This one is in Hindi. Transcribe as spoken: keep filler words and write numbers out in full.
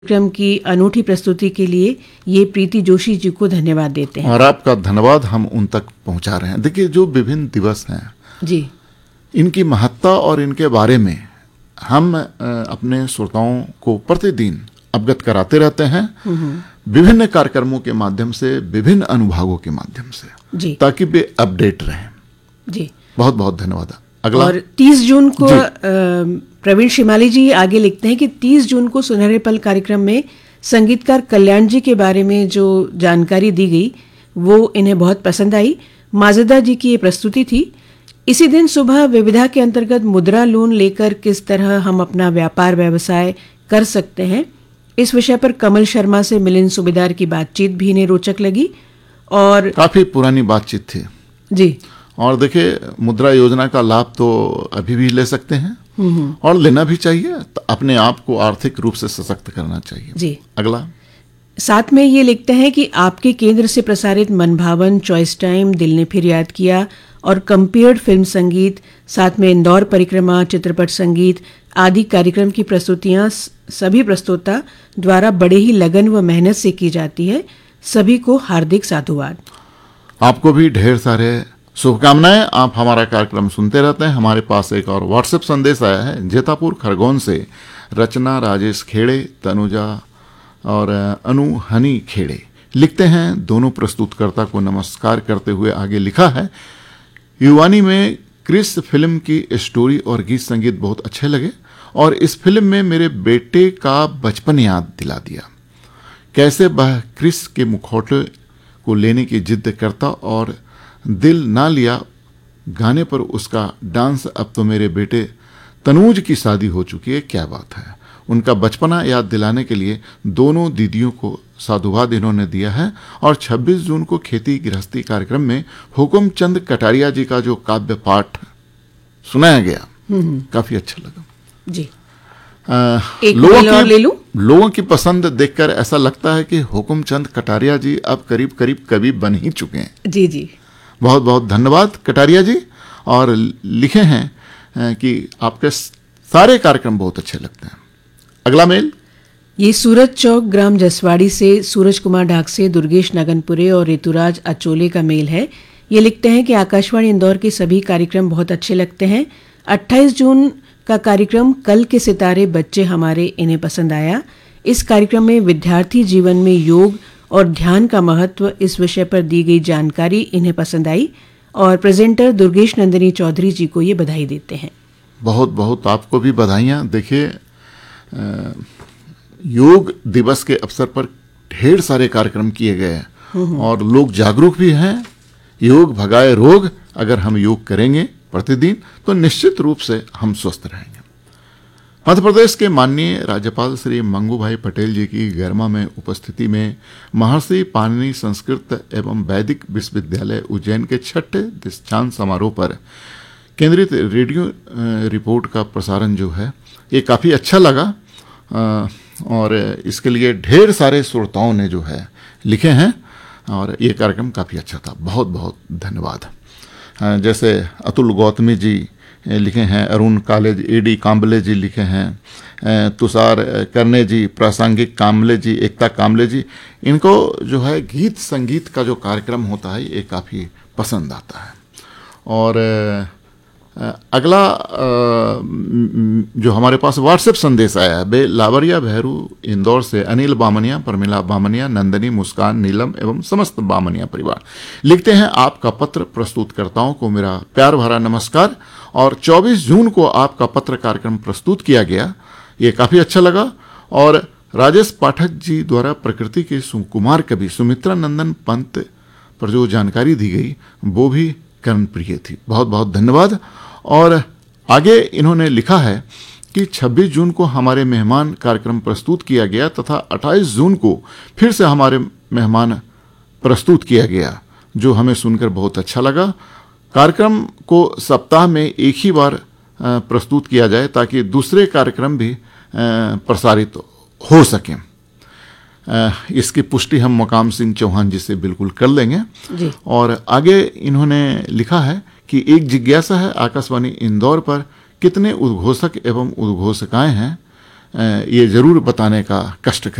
कार्यक्रम की अनूठी प्रस्तुति के लिए ये प्रीति जोशी जी को धन्यवाद देते हैं। और आपका धन्यवाद हम उन तक पहुंचा रहे हैं। देखिए, जो विभिन्न दिवस हैं जी, इनकी महत्ता और इनके बारे में हम अपने श्रोताओं को प्रतिदिन अवगत कराते रहते हैं, विभिन्न कार्यक्रमों के माध्यम से, विभिन्न अनुभागों के माध्यम से जी, ताकि वे अपडेट रहें। जी, बहुत बहुत धन्यवाद। अगला और तीस जून को प्रवीण शिमाली जी आगे लिखते हैं कि तीस जून को सुनहरे पल कार्यक्रम में संगीतकार कल्याण जी के बारे में जो जानकारी दी गई वो इन्हें बहुत पसंद आई। माजिदा जी की ये प्रस्तुति थी। इसी दिन सुबह विविधा के अंतर्गत मुद्रा लोन लेकर किस तरह हम अपना व्यापार व्यवसाय कर सकते हैं, इस विषय पर कमल शर्मा से मिलिंद सूबेदार की बातचीत भी इन्हें रोचक लगी और काफी पुरानी बातचीत थी जी। और देखिए, मुद्रा योजना का लाभ तो अभी भी ले सकते हैं और लेना भी चाहिए। तो अपने आप को आर्थिक रूप से सशक्त करना चाहिए जी। अगला साथ में ये लिखते हैं कि आपके केंद्र से प्रसारित मनभावन, चॉइस टाइम, दिल ने फिर याद किया और कंपेयर्ड फिल्म संगीत, साथ में इंदौर परिक्रमा, चित्रपट संगीत आदि कार्यक्रम की प्रस्तुतियां सभी प्रस्तोता द्वारा बड़े ही लगन व मेहनत से की जाती है। सभी को हार्दिक साधुवाद। आपको भी ढेर सारे शुभकामनाएं। आप हमारा कार्यक्रम सुनते रहते हैं। हमारे पास एक और व्हाट्सएप संदेश आया है जेतापुर खरगोन से। रचना राजेश खेड़े, तनुजा और अनु हनी खेड़े लिखते हैं, दोनों प्रस्तुतकर्ता को नमस्कार करते हुए आगे लिखा है, युवानी में क्रिस फिल्म की स्टोरी और गीत संगीत बहुत अच्छे लगे और इस फिल्म में मेरे बेटे का बचपन याद दिला दिया। कैसे वह क्रिस के मुखौटे को लेने की जिद करता और दिल ना लिया। गाने पर उसका डांस। अब तो मेरे बेटे तनूज की शादी हो चुकी है। क्या बात है। उनका बचपना याद दिलाने के लिए दोनों दीदियों को साधुवाद इन्होंने दिया है। और छब्बीस जून को खेती गृहस्थी कार्यक्रम में हुकुम चंद कटारिया जी का जो काव्य पाठ सुनाया गया काफी अच्छा लगा जी। आ, एक लोगों और ले की लूं? लोगों की पसंद देखकर ऐसा लगता है कि हुकुम चंद कटारिया जी अब करीब करीब कवि बन ही चुके हैं। जी जी, बहुत बहुत धन्यवाद कटारिया जी। और लिखे हैं कि आपके सारे कार्यक्रम बहुत अच्छे लगते हैं। अगला मेल ये सूरज चौक ग्राम जसवाड़ी से सूरज कुमार ढाक से दुर्गेश नगनपुरे और ऋतुराज अचोले का मेल है। ये लिखते हैं कि आकाशवाणी इंदौर के सभी कार्यक्रम बहुत अच्छे लगते हैं। अट्ठाईस जून का कार्यक्रम कल के सितारे बच्चे हमारे इन्हें पसंद आया। इस कार्यक्रम में विद्यार्थी जीवन में योग और ध्यान का महत्व, इस विषय पर दी गई जानकारी इन्हें पसंद आई और प्रेजेंटर दुर्गेश नंदिनी चौधरी जी को ये बधाई देते हैं। बहुत बहुत आपको भी बधाइयाँ। देखिए, योग दिवस के अवसर पर ढेर सारे कार्यक्रम किए गए हैं और लोग जागरूक भी हैं। योग भगाए रोग। अगर हम योग करेंगे प्रतिदिन तो निश्चित रूप से हम स्वस्थ रहेंगे। मध्य प्रदेश के माननीय राज्यपाल श्री मंगू भाई पटेल जी की गरिमा में उपस्थिति में महर्षि पाणिनि संस्कृत एवं वैदिक विश्वविद्यालय उज्जैन के छठे दीक्षांत समारोह पर केंद्रित रेडियो रिपोर्ट का प्रसारण जो है ये काफ़ी अच्छा लगा और इसके लिए ढेर सारे श्रोताओं ने जो है लिखे हैं और ये कार्यक्रम काफ़ी अच्छा था। बहुत बहुत धन्यवाद। जैसे अतुल गौतमी जी लिखे हैं, अरुण कालेज एडी काम्बले जी लिखे हैं, तुषार करने जी, प्रासंगिक काम्बले जी, एकता काम्बले जी, इनको जो है गीत संगीत का जो कार्यक्रम होता है ये काफ़ी पसंद आता है। और अगला जो हमारे पास व्हाट्सएप संदेश आया है बे लावरिया भैरू इंदौर से अनिल बामनिया, परमिला बामनिया, नंदनी, मुस्कान, नीलम एवं समस्त बामनिया परिवार लिखते हैं, आपका पत्र प्रस्तुतकर्ताओं को मेरा प्यार भरा नमस्कार। और चौबीस जून को आपका पत्र कार्यक्रम प्रस्तुत किया गया, ये काफ़ी अच्छा लगा। और राजेश पाठक जी द्वारा प्रकृति के सुकुमार कवि सुमित्रा नंदन पंत पर जो जानकारी दी गई वो भी कर्णप्रिय थी। बहुत बहुत धन्यवाद। और आगे इन्होंने लिखा है कि छब्बीस जून को हमारे मेहमान कार्यक्रम प्रस्तुत किया गया तथा अट्ठाईस जून को फिर से हमारे मेहमान प्रस्तुत किया गया, जो हमें सुनकर बहुत अच्छा लगा। कार्यक्रम को सप्ताह में एक ही बार प्रस्तुत किया जाए ताकि दूसरे कार्यक्रम भी प्रसारित हो सकें। इसकी पुष्टि हम मुकाम सिंह चौहान जी से बिल्कुल कर लेंगे जी। और आगे इन्होंने लिखा है कि एक जिज्ञासा है, आकाशवाणी इंदौर पर कितने उद्घोषक एवं उद्घोषिकाएं हैं ये जरूर बताने का कष्ट